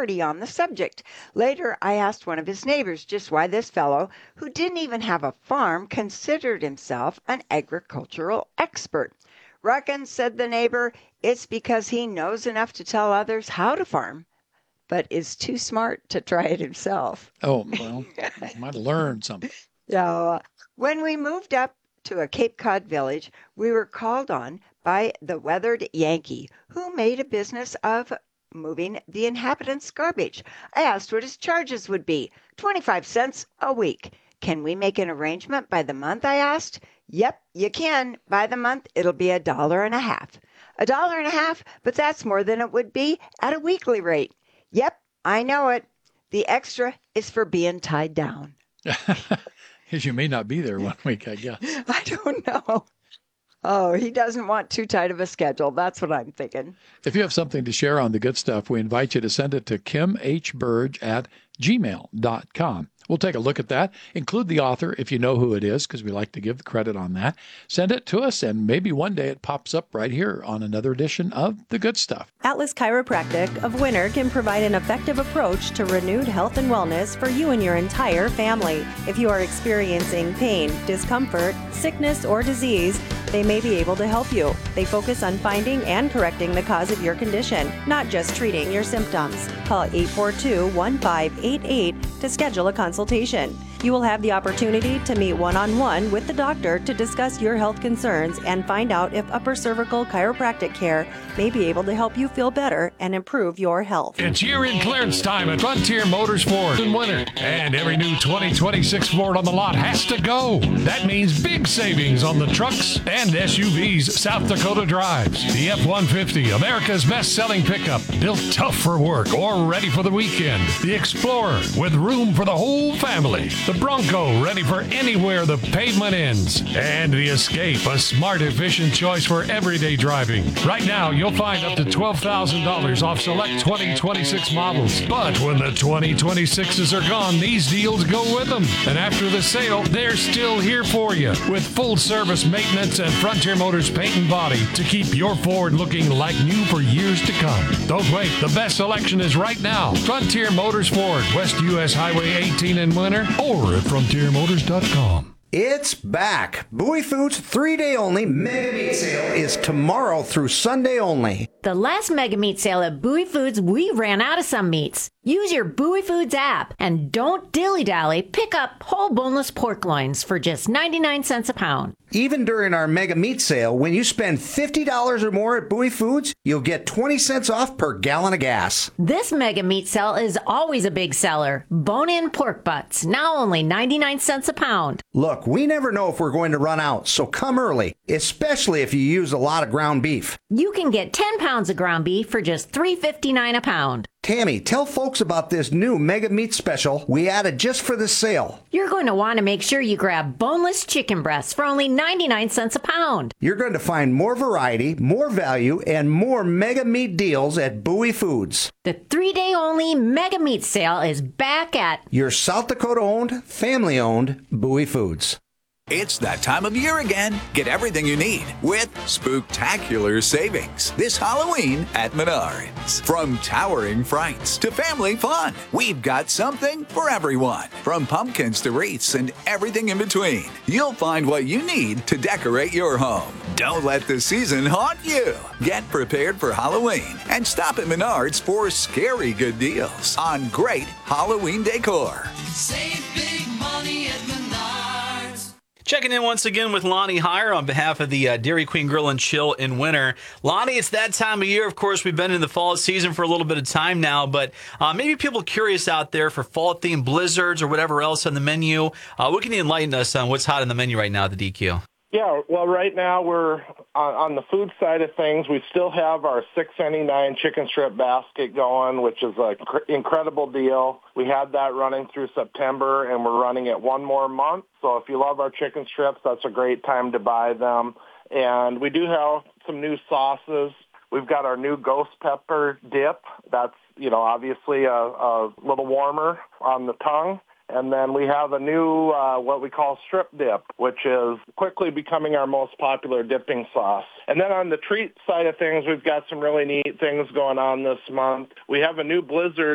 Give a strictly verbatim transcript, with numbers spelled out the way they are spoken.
authority on the subject. Later, I asked one of his neighbors just why this fellow, who didn't even have a farm, considered himself an agricultural expert. Reckon, said the neighbor, it's because he knows enough to tell others how to farm, but is too smart to try it himself. Oh, well, might have learned something. So, when we moved up to a Cape Cod village, we were called on by the weathered Yankee, who made a business of moving the inhabitants' garbage. I asked what his charges would be. twenty-five cents a week. Can we make an arrangement by the month, I asked. Yep, you can. By the month, it'll be a dollar and a half. A dollar and a half, but that's more than it would be at a weekly rate. Yep, I know it. The extra is for being tied down. Because you may not be there one week, I guess. I don't know. Oh, he doesn't want too tight of a schedule. That's what I'm thinking. If you have something to share on the good stuff, we invite you to send it to kim h burge at gmail dot com. We'll take a look at that. Include the author if you know who it is, because we like to give the credit on that. Send it to us, and maybe one day it pops up right here on another edition of The Good Stuff. Atlas Chiropractic of Winter can provide an effective approach to renewed health and wellness for you and your entire family. If you are experiencing pain, discomfort, sickness, or disease, they may be able to help you. They focus on finding and correcting the cause of your condition, not just treating your symptoms. Call eight four two, one five eight eight to schedule a consultation. You will have the opportunity to meet one-on-one with the doctor to discuss your health concerns and find out if upper cervical chiropractic care may be able to help you feel better and improve your health. It's year-end clearance time at Frontier Motors Ford in Winter, and every new twenty twenty-six Ford on the lot has to go. That means big savings on the trucks and S U Vs South Dakota drives. The F one fifty, America's best-selling pickup, built tough for work or ready for the weekend. The Explorer, with room for the whole family. The Bronco, ready for anywhere the pavement ends. And the Escape, a smart, efficient choice for everyday driving. Right now, you'll find up to twelve thousand dollars off select twenty twenty-six models. But when the twenty twenty-sixes are gone, these deals go with them. And after the sale, they're still here for you with full service maintenance and Frontier Motors paint and body to keep your Ford looking like new for years to come. Don't wait. The best selection is right now. Frontier Motors Ford, West U S Highway eighteen in Winter, or at frontier motors dot com. It's back. Bowie Foods three-day only Mega Meat Sale is tomorrow through Sunday only. The last Mega Meat Sale at Bowie Foods, we ran out of some meats. Use your Bowie Foods app and don't dilly-dally. Pick up whole boneless pork loins for just ninety-nine cents a pound. Even during our Mega Meat Sale, when you spend fifty dollars or more at Bowie Foods, you'll get twenty cents off per gallon of gas. This Mega Meat Sale is always a big seller. Bone-in pork butts, now only ninety-nine cents a pound. Look, we never know if we're going to run out, so come early, especially if you use a lot of ground beef. You can get ten pounds of ground beef for just three fifty-nine a pound. Tammy, tell folks about this new Mega Meat special we added just for this sale. You're going to want to make sure you grab boneless chicken breasts for only ninety-nine cents a pound. You're going to find more variety, more value, and more Mega Meat deals at Bowie Foods. The three-day only Mega Meat Sale is back at your South Dakota-owned, family-owned Bowie Foods. It's that time of year again. Get everything you need with spooktacular savings this Halloween at Menards. From towering frights to family fun, we've got something for everyone. From pumpkins to wreaths and everything in between, you'll find what you need to decorate your home. Don't let the season haunt you. Get prepared for Halloween and stop at Menards for scary good deals on great Halloween decor. Save big money at Menards. Checking in once again with Lonnie Heyer on behalf of the uh, Dairy Queen Grill and Chill in Winter. Lonnie, it's that time of year. Of course, we've been in the fall season for a little bit of time now, but uh, maybe people curious out there for fall-themed blizzards or whatever else on the menu. Uh, what can you enlighten us on what's hot on the menu right now at the D Q? Yeah, well, right now we're on, on the food side of things. We still have our six ninety-nine chicken strip basket going, which is an cr- incredible deal. We had that running through September, and we're running it one more month. So if you love our chicken strips, that's a great time to buy them. And we do have some new sauces. We've got our new ghost pepper dip. That's, you know, obviously a, a little warmer on the tongue. And then we have a new, uh, what we call strip dip, which is quickly becoming our most popular dipping sauce. And then on the treat side of things, we've got some really neat things going on this month. We have a new blizzard